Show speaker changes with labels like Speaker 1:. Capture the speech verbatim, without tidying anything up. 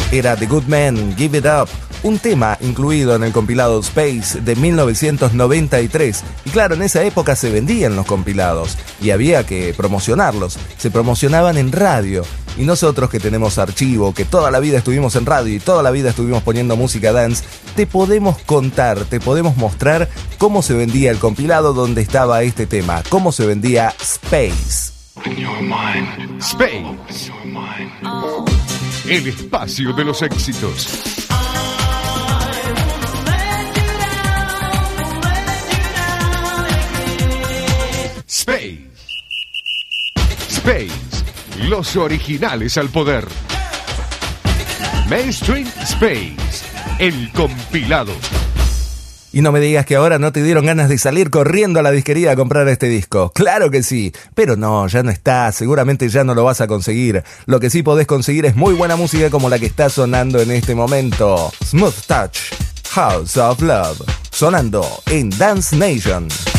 Speaker 1: era The Good Men, Give It Up, un tema incluido en el compilado Space de mil novecientos noventa y tres. Y claro, en esa época se vendían los compilados y había que promocionarlos. Se promocionaban en radio. Y nosotros que tenemos archivo, que toda la vida estuvimos en radio y toda la vida estuvimos poniendo música dance, te podemos contar, te podemos mostrar cómo se vendía el compilado donde estaba este tema, cómo se vendía Space.
Speaker 2: Space, el espacio de los éxitos. Space. Space. Los originales al poder. Mainstream Space. El compilado.
Speaker 1: Y no me digas que ahora no te dieron ganas de salir corriendo a la disquería a comprar este disco. Claro que sí, pero no, ya no está, seguramente ya no lo vas a conseguir. Lo que sí podés conseguir es muy buena música como la que está sonando en este momento. Smooth Touch, House of Love, sonando en Dance Nation.